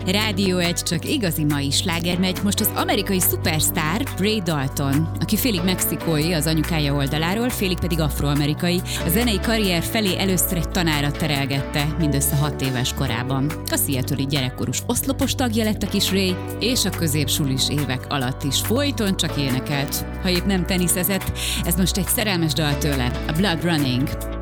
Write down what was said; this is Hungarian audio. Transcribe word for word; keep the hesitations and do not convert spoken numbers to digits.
Rádió egy csak igazi mai sláger megy most az amerikai szupersztár Ray Dalton, aki félig mexikói az anyukája oldaláról, félig pedig afroamerikai. A zenei karrier felé először egy tanárat terelgette, mindössze hat éves korában. A Seattle-i gyerekkorús oszlopos tagja lett a kis Ray, és a középsulis évek alatt is folyton csak énekelt. Ha épp nem teniszezett, ez most egy szerelmes dal tőle, a Blood Running.